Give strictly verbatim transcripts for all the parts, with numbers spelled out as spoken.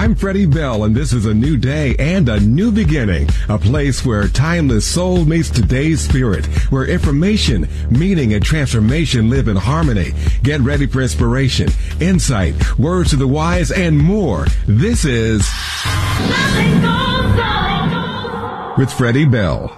I'm Freddie Bell, and this is a new day and a new beginning, a place where timeless soul meets today's spirit, where information, meaning, and transformation live in harmony. Get ready for inspiration, insight, words to the wise, and more. This is with Freddie Bell.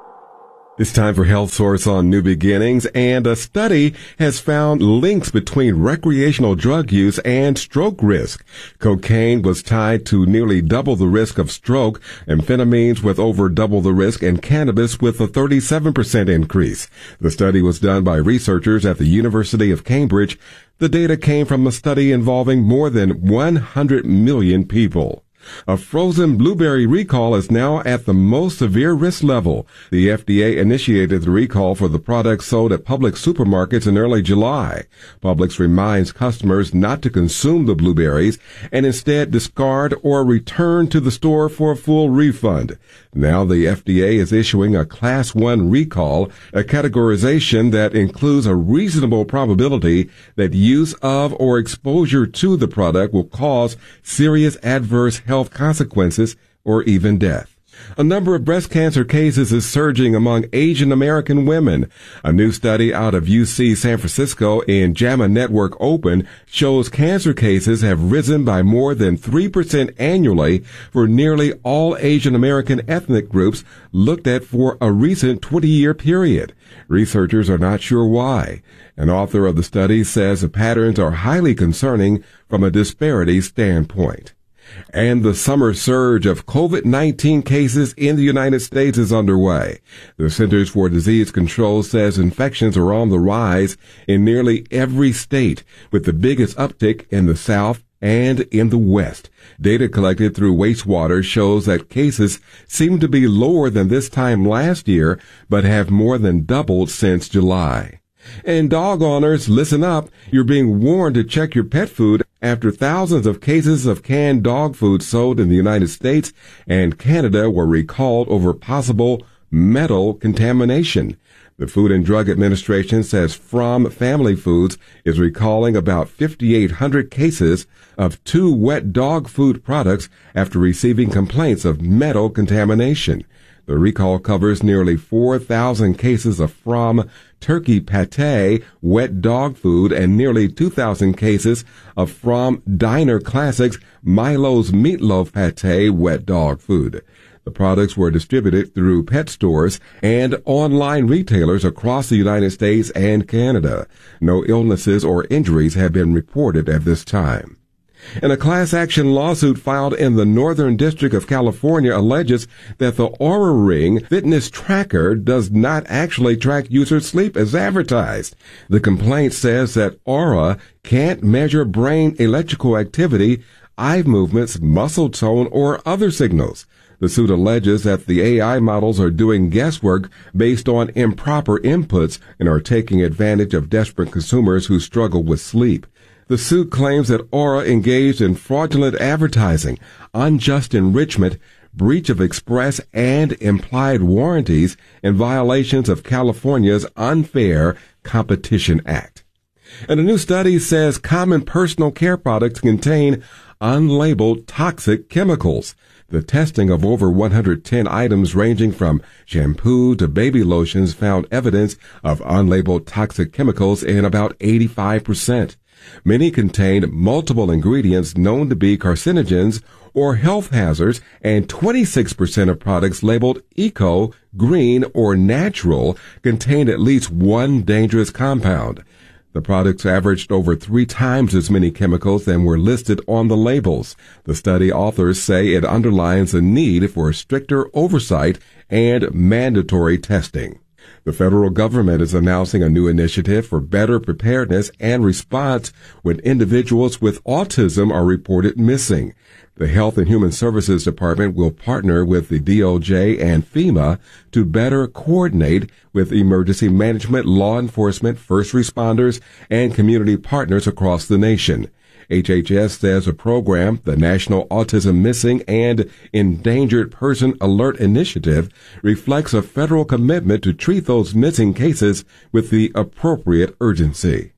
It's time for Health Source on New Beginnings, and a study has found links between recreational drug use and stroke risk. Cocaine was tied to nearly double the risk of stroke, amphetamines with over double the risk, and cannabis with a thirty-seven percent increase. The study was done by researchers at the University of Cambridge. The data came from a study involving more than one hundred million people. A frozen blueberry recall is now at the most severe risk level. The F D A initiated the recall for the products sold at Publix supermarkets in early July. Publix reminds customers not to consume the blueberries and instead discard or return to the store for a full refund. Now the F D A is issuing a Class one recall, a categorization that includes a reasonable probability that use of or exposure to the product will cause serious adverse health consequences or even death. A number of breast cancer cases is surging among Asian American women. A new study out of U C San Francisco in JAMA Network Open shows cancer cases have risen by more than three percent annually for nearly all Asian American ethnic groups looked at for a recent twenty-year period. Researchers are not sure why. An author of the study says the patterns are highly concerning from a disparity standpoint. And the summer surge of COVID nineteen cases in the United States is underway. The Centers for Disease Control says infections are on the rise in nearly every state, with the biggest uptick in the South and in the West. Data collected through wastewater shows that cases seem to be lower than this time last year, but have more than doubled since July. And dog owners, listen up. You're being warned to check your pet food after thousands of cases of canned dog food sold in the United States and Canada were recalled over possible metal contamination. The Food and Drug Administration says From Family Foods is recalling about fifty-eight hundred cases of two wet dog food products after receiving complaints of metal contamination. The recall covers nearly four thousand cases of From turkey pate wet dog food and nearly two thousand cases of From Diner Classics Milo's meatloaf pate wet dog food. The products were distributed through pet stores and online retailers across the United States and Canada. No illnesses or injuries have been reported at this time. And a class action lawsuit filed in the Northern District of California alleges that the Oura Ring fitness tracker does not actually track users' sleep as advertised. The complaint says that Oura can't measure brain electrical activity, eye movements, muscle tone, or other signals. The suit alleges that the A I models are doing guesswork based on improper inputs and are taking advantage of desperate consumers who struggle with sleep. The suit claims that Oura engaged in fraudulent advertising, unjust enrichment, breach of express and implied warranties, and violations of California's Unfair Competition Act. And a new study says common personal care products contain unlabeled toxic chemicals. The testing of over one hundred ten items ranging from shampoo to baby lotions found evidence of unlabeled toxic chemicals in about eighty-five percent. Many contained multiple ingredients known to be carcinogens or health hazards, and twenty-six percent of products labeled eco, green, or natural contained at least one dangerous compound. The products averaged over three times as many chemicals than were listed on the labels. The study authors say it underlines the need for stricter oversight and mandatory testing. The federal government is announcing a new initiative for better preparedness and response when individuals with autism are reported missing. The Health and Human Services Department will partner with the D O J and FEMA to better coordinate with emergency management, law enforcement, first responders, and community partners across the nation. H H S says a program, the National Autism Missing and Endangered Person Alert Initiative, reflects a federal commitment to treat those missing cases with the appropriate urgency.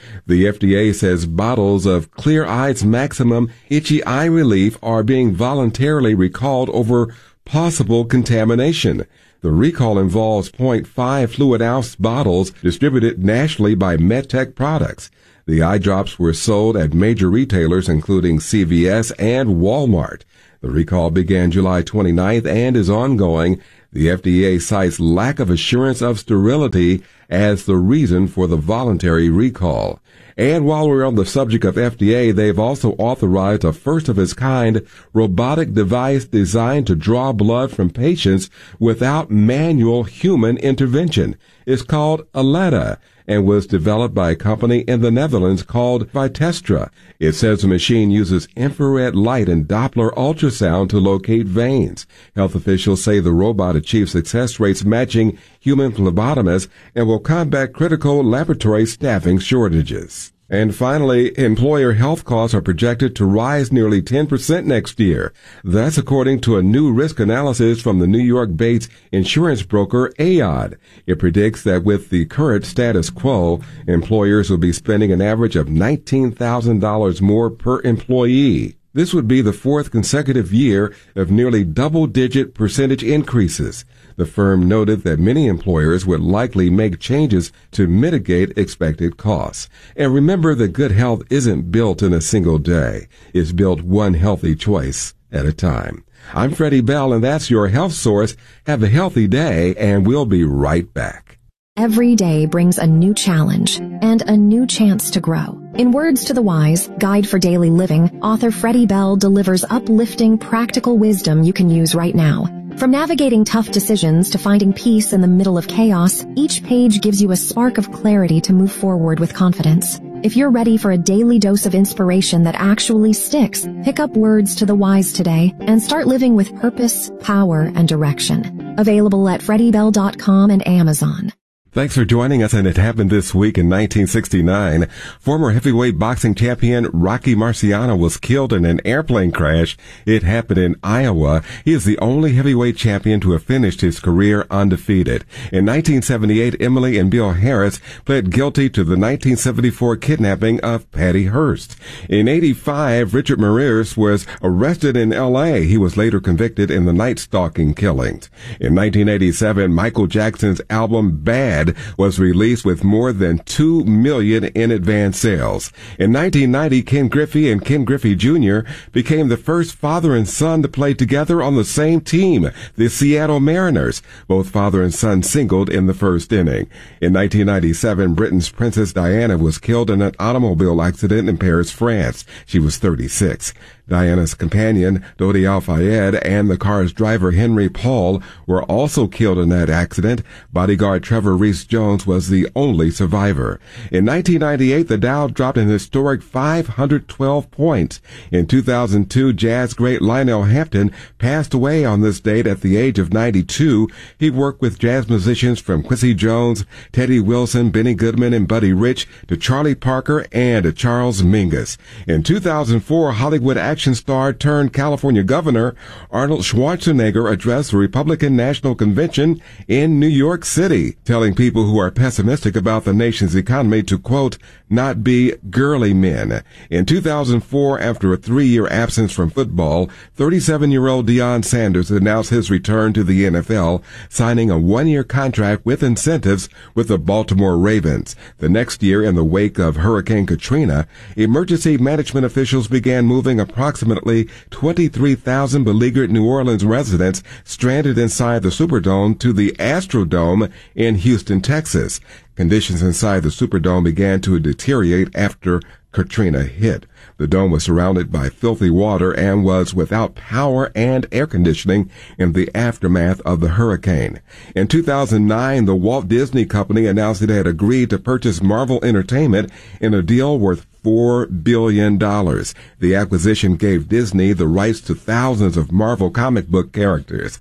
The F D A says bottles of Clear Eyes Maximum Itchy Eye Relief are being voluntarily recalled over possible contamination. The recall involves point five fluid ounce bottles distributed nationally by MedTech Products. The eye drops were sold at major retailers including C V S and Walmart. The recall began July twenty-ninth and is ongoing. The F D A cites lack of assurance of sterility as the reason for the voluntary recall. And while we're on the subject of F D A, they've also authorized a first-of-its-kind robotic device designed to draw blood from patients without manual human intervention. It's called Aletta and was developed by a company in the Netherlands called Vitestra. It says the machine uses infrared light and Doppler ultrasound to locate veins. Health officials say the robot achieves success rates matching human phlebotomists and will combat critical laboratory staffing shortages. And finally, employer health costs are projected to rise nearly ten percent next year. That's according to a new risk analysis from the New York-based insurance broker A O D. It predicts that with the current status quo, employers will be spending an average of nineteen thousand dollars more per employee. This would be the fourth consecutive year of nearly double-digit percentage increases. The firm noted that many employers would likely make changes to mitigate expected costs. And remember that good health isn't built in a single day. It's built one healthy choice at a time. I'm Freddie Bell, and that's your Health Source. Have a healthy day, and we'll be right back. Every day brings a new challenge and a new chance to grow. In Words to the Wise, Guide for Daily Living, author Freddie Bell delivers uplifting, practical wisdom you can use right now. From navigating tough decisions to finding peace in the middle of chaos, each page gives you a spark of clarity to move forward with confidence. If you're ready for a daily dose of inspiration that actually sticks, pick up Words to the Wise today and start living with purpose, power, and direction. Available at freddie bell dot com and Amazon. Thanks for joining us, and it happened this week in nineteen sixty-nine. Former heavyweight boxing champion Rocky Marciano was killed in an airplane crash. It happened in Iowa. He is the only heavyweight champion to have finished his career undefeated. In nineteen seventy-eight, Emily and Bill Harris pled guilty to the nineteen seventy-four kidnapping of Patty Hearst. In eighty-five, Richard Ramirez was arrested in L A. He was later convicted in the Night Stalking killings. In nineteen eighty-seven, Michael Jackson's album Bad was released with more than two million in advance sales. In nineteen ninety, Ken Griffey and Ken Griffey Junior became the first father and son to play together on the same team, the Seattle Mariners. Both father and son singled in the first inning. In nineteen ninety-seven, Britain's Princess Diana was killed in an automobile accident in Paris, France. She was thirty-six. Diana's companion, Dodi Al-Fayed, and the car's driver, Henry Paul, were also killed in that accident. Bodyguard Trevor Rees-Jones was the only survivor. In nineteen ninety-eight, the Dow dropped an historic five hundred twelve points. In two thousand two, jazz great Lionel Hampton passed away on this date at the age of ninety-two. He worked with jazz musicians from Quincy Jones, Teddy Wilson, Benny Goodman, and Buddy Rich to Charlie Parker and Charles Mingus. In two thousand four, Hollywood action star turned California governor Arnold Schwarzenegger addressed the Republican National Convention in New York City, telling people who are pessimistic about the nation's economy to, quote, not be girly men. In two thousand four, after a three-year absence from football, thirty-seven-year-old Deion Sanders announced his return to the N F L, signing a one-year contract with incentives with the Baltimore Ravens. The next year, in the wake of Hurricane Katrina, emergency management officials began moving approximately twenty-three thousand beleaguered New Orleans residents stranded inside the Superdome to the Astrodome in Houston, Texas. Conditions inside the Superdome began to deteriorate after Katrina hit. The dome was surrounded by filthy water and was without power and air conditioning in the aftermath of the hurricane. In two thousand nine, the Walt Disney Company announced it had agreed to purchase Marvel Entertainment in a deal worth four billion dollars. The acquisition gave Disney the rights to thousands of Marvel comic book characters.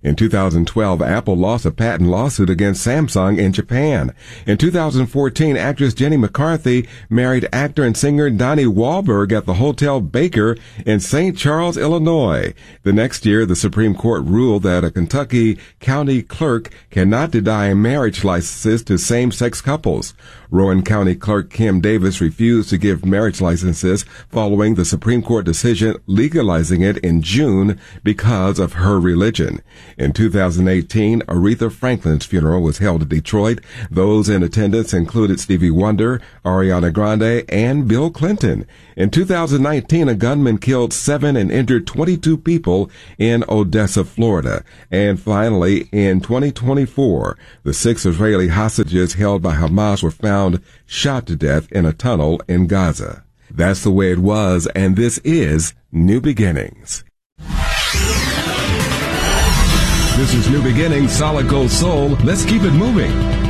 In two thousand twelve, Apple lost a patent lawsuit against Samsung in Japan. In two thousand fourteen, actress Jenny McCarthy married actor and singer Donnie Wahlberg at the Hotel Baker in Saint Charles, Illinois. The next year, the Supreme Court ruled that a Kentucky county clerk cannot deny marriage licenses to same-sex couples. Rowan County Clerk Kim Davis refused to give marriage licenses following the Supreme Court decision legalizing it in June because of her religion. In two thousand eighteen, Aretha Franklin's funeral was held in Detroit. Those in attendance included Stevie Wonder, Ariana Grande, and Bill Clinton. In two thousand nineteen, a gunman killed seven and injured twenty-two people in Odessa, Florida. And finally, in twenty twenty-four, the six Israeli hostages held by Hamas were found shot to death in a tunnel in Gaza. That's the way it was, and this is New Beginnings. This is New Beginnings, Solid Gold Soul. Let's keep it moving.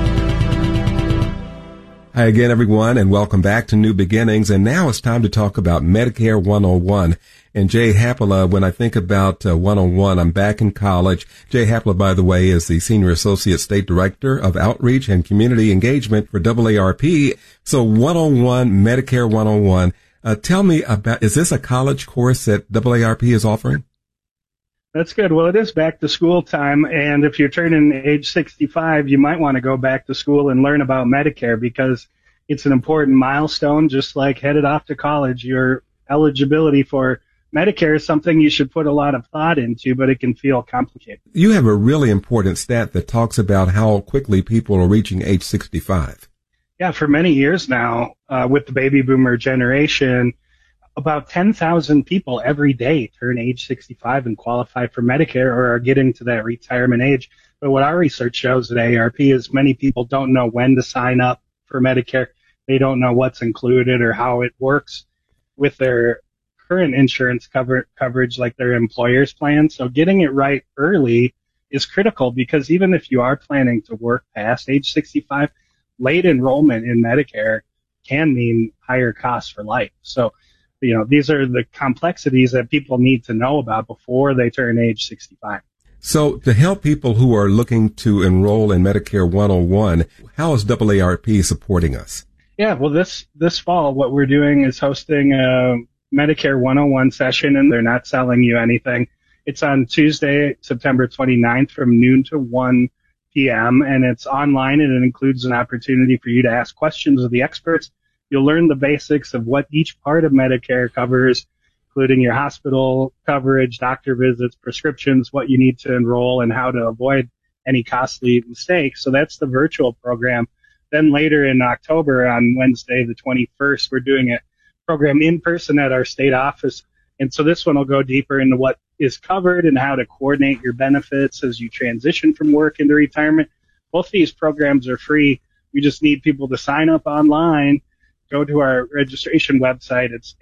Hi again, everyone, and welcome back to New Beginnings. And now it's time to talk about Medicare one oh one. And Jay Hapala, when I think about uh, one oh one, I'm back in college. Jay Hapala, by the way, is the Senior Associate State Director of Outreach and Community Engagement for A A R P. So one oh one, Medicare one oh one. Uh, tell me about, is this a college course that A A R P is offering? That's good. Well, it is back to school time, and if you're turning age sixty-five, you might want to go back to school and learn about Medicare because it's an important milestone, just like headed off to college. Your eligibility for Medicare is something you should put a lot of thought into, but it can feel complicated. You have a really important stat that talks about how quickly people are reaching age sixty-five. Yeah, for many years now, uh, with the baby boomer generation, about ten thousand people every day turn age sixty-five and qualify for Medicare or are getting to that retirement age. But what our research shows at A A R P is many people don't know when to sign up for Medicare. They don't know what's included or how it works with their current insurance cover, coverage, like their employer's plan. So getting it right early is critical because even if you are planning to work past age sixty-five, late enrollment in Medicare can mean higher costs for life. So you know, these are the complexities that people need to know about before they turn age sixty-five. So to help people who are looking to enroll in Medicare one oh one, how is A A R P supporting us? Yeah, well, this, this fall, what we're doing is hosting a Medicare one oh one session, and they're not selling you anything. It's on Tuesday, September twenty-ninth from noon to one p.m., and it's online, and it includes an opportunity for you to ask questions of the experts. You'll learn the basics of what each part of Medicare covers, including your hospital coverage, doctor visits, prescriptions, what you need to enroll, and how to avoid any costly mistakes. So that's the virtual program. Then later in October, on Wednesday the twenty-first, we're doing a program in person at our state office. And so this one will go deeper into what is covered and how to coordinate your benefits as you transition from work into retirement. Both these programs are free. We just need people to sign up online. Go to our registration website. It's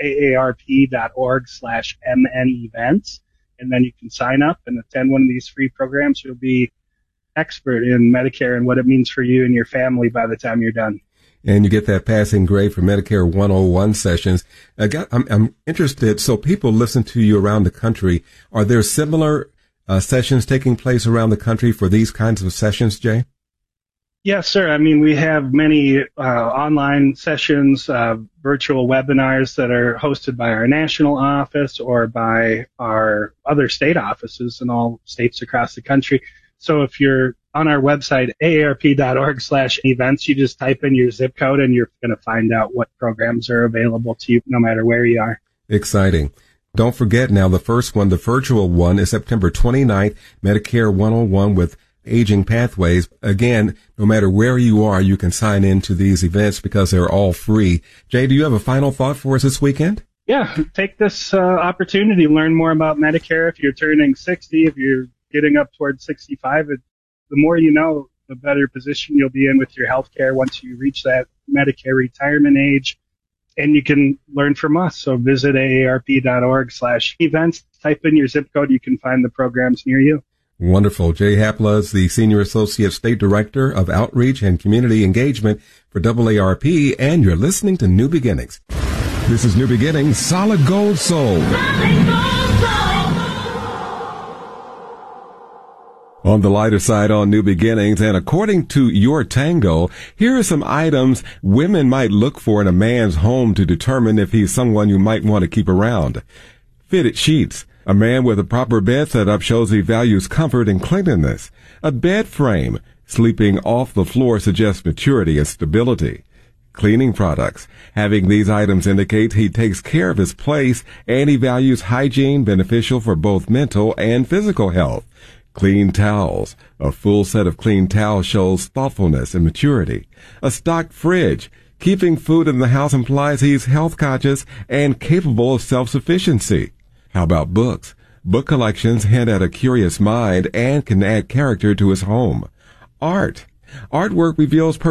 aarp.org slash mn events. And then you can sign up and attend one of these free programs. You'll be expert in Medicare and what it means for you and your family by the time you're done. And you get that passing grade for Medicare one oh one sessions. I got, I'm, I'm interested. So people listen to you around the country. Are there similar uh, sessions taking place around the country for these kinds of sessions, Jay? Yes, sir. I mean, we have many uh, online sessions, uh, virtual webinars that are hosted by our national office or by our other state offices in all states across the country. So if you're on our website, aarp.org slash events, you just type in your zip code and you're going to find out what programs are available to you no matter where you are. Exciting. Don't forget now, the first one, the virtual one, is September twenty-ninth, Medicare one oh one with Aging Pathways. Again, no matter where you are, you can sign into these events because they're all free. Jay, do you have a final thought for us this weekend? Yeah, take this uh, opportunity to learn more about Medicare. If you're turning sixty, if you're getting up towards sixty-five, it, the more you know, the better position you'll be in with your health care once you reach that Medicare retirement age. And you can learn from us. So visit aarp.org slash events. Type in your zip code. You can find the programs near you. Wonderful. Jay Hapala is the Senior Associate State Director of Outreach and Community Engagement for A A R P, and you're listening to New Beginnings. This is New Beginnings, Solid Gold Soul. Solid Gold Soul. On the lighter side on New Beginnings, and according to Your Tango, here are some items women might look for in a man's home to determine if he's someone you might want to keep around. Fitted sheets. A man with a proper bed setup shows he values comfort and cleanliness. A bed frame. Sleeping off the floor suggests maturity and stability. Cleaning products. Having these items indicates he takes care of his place and he values hygiene, beneficial for both mental and physical health. Clean towels. A full set of clean towels shows thoughtfulness and maturity. A stocked fridge. Keeping food in the house implies he's health conscious and capable of self-sufficiency. How about books? Book collections hint at a curious mind and can add character to his home. Art. Artwork reveals